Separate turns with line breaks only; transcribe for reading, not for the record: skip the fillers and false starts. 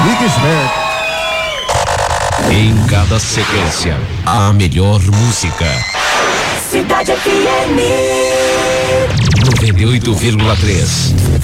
Rodrigues
Em cada sequência, a melhor música.
Cidade FM
98,3.